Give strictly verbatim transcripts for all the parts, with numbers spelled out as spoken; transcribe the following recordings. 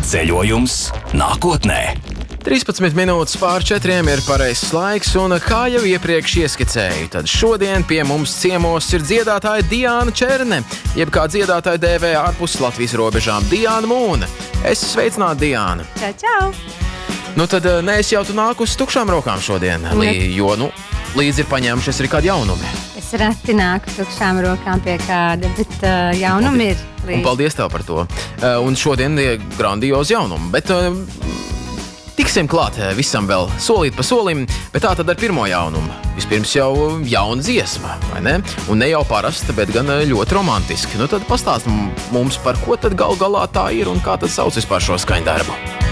Ceļojums nākotnē. trīspadsmit minūtes pār četriem ir pareizs laiks, un kā jau iepriekš ieskicēju, tad šodien pie mums ciemos ir dziedātāja Diāna Černe, jeb kā dziedātāja dēvē ārpus Latvijas robežām Diāna Mūne. Es sveicinātu Diānu. Čau, čau! Nu tad neesi jau tu nāk uz tukšām rokām šodien, Lī, jo, nu, līdzi ir paņēmušies arī kādi jaunumi. Es reti nāku tukšām rokām pie kāda, bet uh, jaunumi ir līdzi. Un paldies tev par to. Uh, un šodien ir grandiozi jaunumi, bet uh, tiksim klāt visam vēl solīt pa solim, bet tā tad ar pirmo jaunumu. Vispirms jau jauna dziesma, vai ne? Un ne jau parasta, bet gan ļoti romantiski. Nu tad pastāst mums, par ko tad gal galā tā ir un kā tad sauc vispār šo skaņdarbu.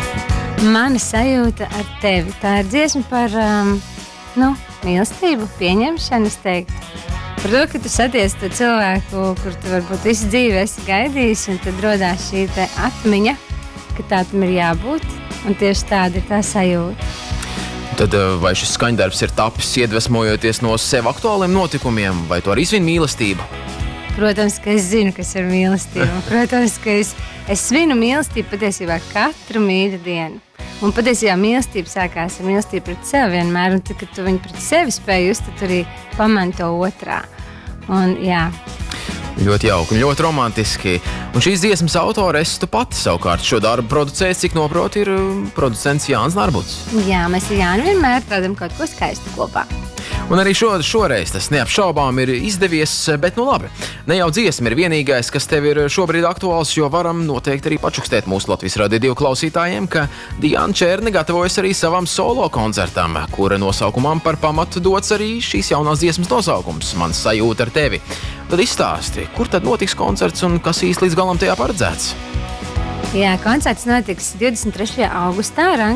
Mana sajūta ar tevi. Tā ir dziesma par um, nu, mīlestību, pieņemšanu, es teiktu. Par to, ka tu satiec to cilvēku, kur tu varbūt visu dzīvi esi gaidījis, un tad rodās šī te atmiņa, ka tā tam ir jābūt, un tieši tāda ir tā sajūta. Tad vai šis skaņdarbs ir tapis iedvesmojoties no sev aktuāliem notikumiem, vai tu arī svin mīlestību? Protams, ka es zinu, kas ir mīlestība. Protams, ka es, es svinu mīlestību patiesībā katru mīļu dienu. Un patiesībā mīlestība sākās ar mīlestību pret sevi vienmēr, un tad, kad tu viņu pret sevi spēj just, tad tu arī pamani to otrā. Un, jā. Ļoti jauki un ļoti romantiski. Un šīs dziesmas autore esi tu pati savukārt. Šo darbu producējis, cik noprot, ir producents Jānis Narbuts. Jā, mēs ar Jāni vienmēr rādam kaut ko skaistu kopā. Un arī šo, šoreiz tas neapšaubām ir izdevies, bet nu labi. Ne jau dziesma ir vienīgais, kas tev ir šobrīd aktuāls, jo varam noteikti arī pačukstēt mūsu Latvijas Radio divi klausītājiem, ka Diāna Černe gatavojas arī savam solo koncertam, kura nosaukumam par pamatu dots arī šīs jaunās dziesmas nosaukums – Mans sajūta ar tevi. Tad izstāsti, kur tad notiks koncerts un kas īsti līdz galam tajā paredzēts? Jā, koncerts notiks divdesmit trešajā augustā